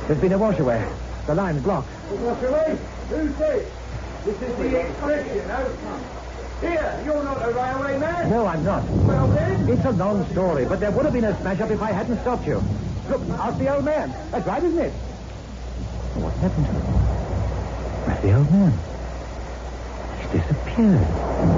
There's been a washaway. The line's blocked. A washaway? Who says? This is the expression, no? Here, you're not a railway man. No, I'm not. Well then? It's a long story, but there would have been a smash-up if I hadn't stopped you. Look, ask the old man. That's right, isn't it? What happened to him? Where's the old man? He's disappeared.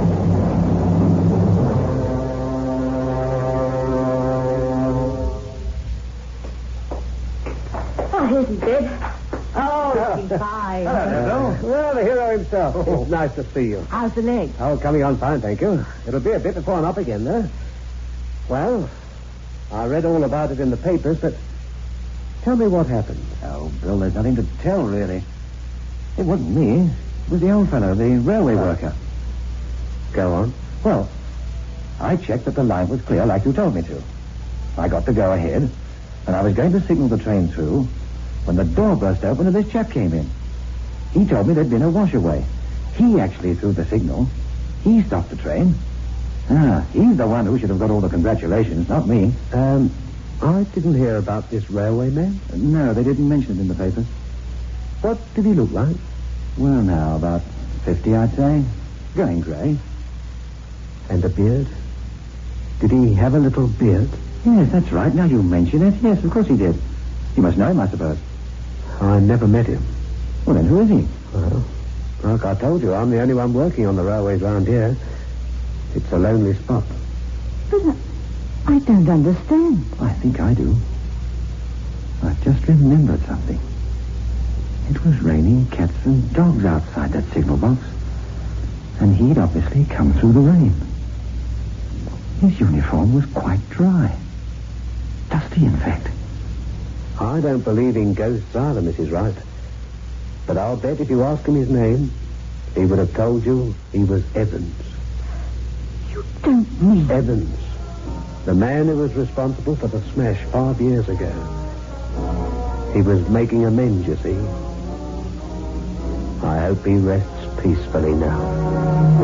Oh, here's his bed. Oh, he's fine. Well, the hero himself. It's nice to see you. How's the leg? Oh, coming on fine, thank you. It'll be a bit before I'm up again, though. Well, I read all about it in the papers, but tell me what happened. Oh, Bill, there's nothing to tell, really. It wasn't me. It was the old fellow, the railway worker. Go on. Well, I checked that the line was clear like you told me to. I got to go ahead, and I was going to signal the train through when the door burst open and this chap came in. He told me there'd been a washaway. He actually threw the signal. He stopped the train. He's the one who should have got all the congratulations, not me. I didn't hear about this railway man. No, they didn't mention it in the papers. What did he look like? Well, now, about 50, I'd say. Going grey. And a beard? Did he have a little beard? Yes, that's right. Now you mention it. Yes, of course he did. You must know him, I suppose. I never met him. Well, then who is he? Well, like I told you, I'm the only one working on the railways round here. It's a lonely spot. But I don't understand. I think I do. I've just remembered something. It was raining cats and dogs outside that signal box. And he'd obviously come through the rain. His uniform was quite dry. Dusty, in fact. I don't believe in ghosts either, Mrs. Wright. But I'll bet if you ask him his name, he would have told you he was Evans. You don't mean... Evans. The man who was responsible for the smash 5 years ago. He was making amends, you see. I hope he rests peacefully now.